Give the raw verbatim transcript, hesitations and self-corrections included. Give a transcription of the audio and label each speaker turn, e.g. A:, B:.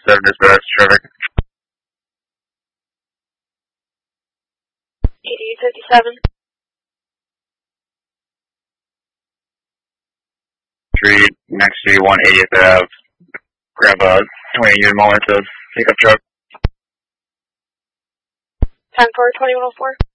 A: seven dispatch, traffic.
B: E D fifty-seven.
A: Street, next to one eightieth Ave. Grab a twenty unit moment to pickup truck.
B: ten four, twenty-one oh four.